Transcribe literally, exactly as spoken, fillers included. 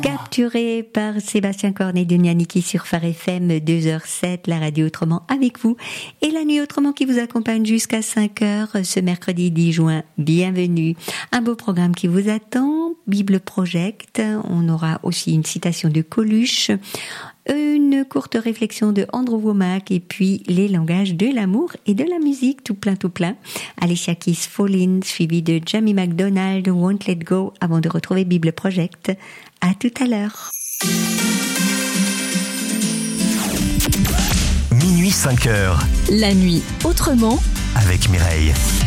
Capturé par Sébastien Cornet de Nianiki sur Phare F M, deux heures sept, la radio autrement avec vous. Et la nuit autrement qui vous accompagne jusqu'à cinq heures ce mercredi dix juin. Bienvenue. Un beau programme qui vous attend. Bible Project. On aura aussi une citation de Coluche. Une courte réflexion de Andrew Womack et puis les langages de l'amour et de la musique, tout plein, tout plein. Alicia Keys, Fall In, suivi de Jamie McDonald, Won't Let Go, avant de retrouver Bible Project. À tout à l'heure. Minuit cinq heures. La nuit autrement avec Mireille.